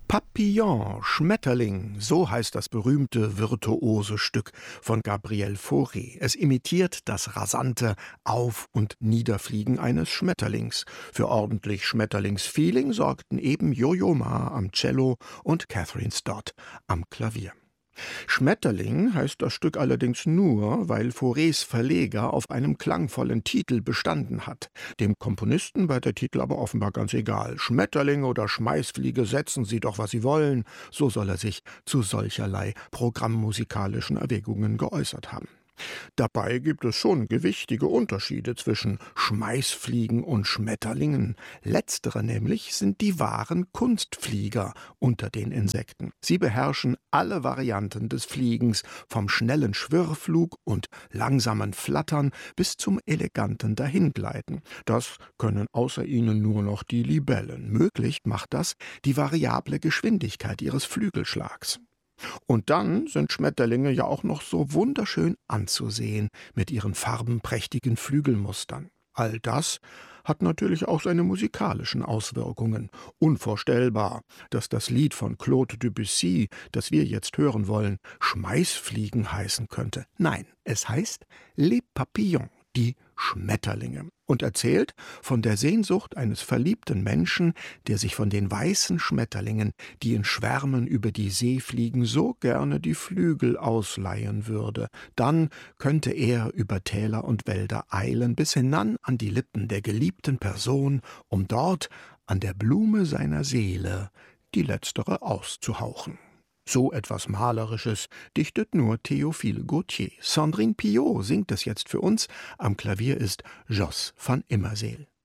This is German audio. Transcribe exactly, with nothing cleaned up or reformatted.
Papillon, Schmetterling, so heißt das berühmte virtuose Stück von Gabriel Fauré. Es imitiert das rasante Auf- und Niederfliegen eines Schmetterlings. Für ordentlich Schmetterlingsfeeling sorgten eben Yo-Yo Ma am Cello und Catherine Stott am Klavier. Schmetterling heißt das Stück allerdings nur, weil Faurés Verleger auf einem klangvollen Titel bestanden hat. Dem Komponisten war der Titel aber offenbar ganz egal. Schmetterling oder Schmeißfliege, setzen Sie doch, was Sie wollen. So soll er sich zu solcherlei programmmusikalischen Erwägungen geäußert haben. Dabei gibt es schon gewichtige Unterschiede zwischen Schmeißfliegen und Schmetterlingen. Letztere nämlich sind die wahren Kunstflieger unter den Insekten. Sie beherrschen alle Varianten des Fliegens, vom schnellen Schwirrflug und langsamen Flattern bis zum eleganten Dahingleiten. Das können außer ihnen nur noch die Libellen. Möglich macht das die variable Geschwindigkeit ihres Flügelschlags. Und dann sind Schmetterlinge ja auch noch so wunderschön anzusehen mit ihren farbenprächtigen Flügelmustern. All das hat natürlich auch seine musikalischen Auswirkungen. Unvorstellbar, dass das Lied von Claude Debussy, das wir jetzt hören wollen, Schmeißfliegen heißen könnte. Nein, es heißt Les Papillons, die Schmetterlinge, und erzählt von der Sehnsucht eines verliebten Menschen, der sich von den weißen Schmetterlingen, die in Schwärmen über die See fliegen, so gerne die Flügel ausleihen würde. Dann könnte er über Täler und Wälder eilen, bis hinan an die Lippen der geliebten Person, um dort an der Blume seiner Seele die letztere auszuhauchen. So etwas Malerisches dichtet nur Théophile Gautier. Sandrine Piot singt es jetzt für uns. Am Klavier ist Jos van Immerseel.